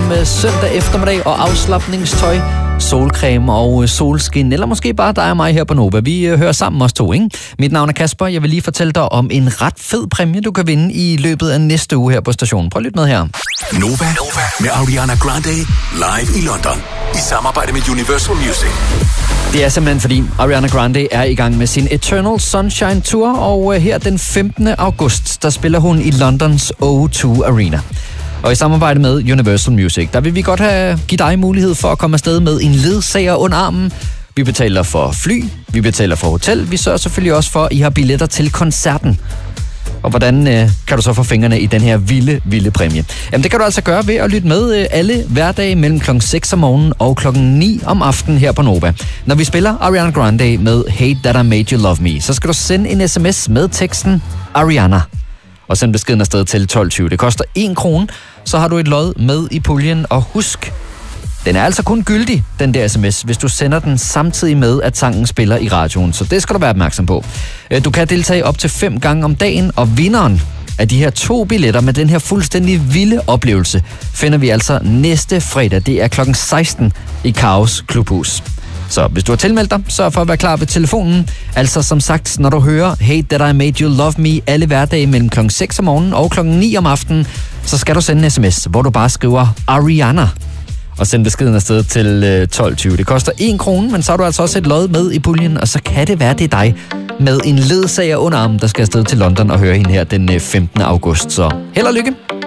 søndag eftermiddag og afslapningstøj, solcreme og solskin, eller måske bare dig og mig her på Nova. Vi hører sammen os to, ikke? Mit navn er Kasper. Jeg vil lige fortælle dig om en ret fed præmie, du kan vinde i løbet af næste uge her på stationen. Prøv at lytte med her. Nova med Ariana Grande live i London i samarbejde med Universal Music. Det er simpelthen fordi Ariana Grande er i gang med sin Eternal Sunshine Tour, og her den 15. august, der spiller hun i Londons O2 Arena. Og i samarbejde med Universal Music, der vil vi godt give dig mulighed for at komme afsted med en ledsager under armen. Vi betaler for fly, vi betaler for hotel, vi sørger selvfølgelig også for, at I har billetter til koncerten. Og hvordan kan du så få fingrene i den her vilde præmie? Jamen det kan du altså gøre ved at lytte med alle hverdage mellem klokken 6 om morgenen og klokken 9 om aftenen her på Nova. Når vi spiller Ariana Grande med Hate That I Made You Love Me, så skal du sende en sms med teksten Ariana og send beskeden afsted til 12.20. Det koster 1 krone, så har du et lod med i puljen, og husk, den er altså kun gyldig, den der sms, hvis du sender den samtidig med, at sangen spiller i radioen. Så det skal du være opmærksom på. Du kan deltage op til 5 gange om dagen, og vinderen af de her 2 billetter med den her fuldstændig vilde oplevelse finder vi altså næste fredag. Det er klokken 16 i Kaos Klubhus. Så hvis du har tilmeldt dig, sørg for at være klar ved telefonen. Altså som sagt, når du hører Hate That I Made You Love Me alle hverdage mellem klokken 6 om morgenen og klokken 9 om aftenen, så skal du sende en sms, hvor du bare skriver Ariana og send beskeden afsted til 12.20. Det koster 1 krone, men så har du altså også et lod med i puljen, og så kan det være, det er dig med en ledsager under armen, der skal afsted til London og høre hende her den 15. august. Så held og lykke!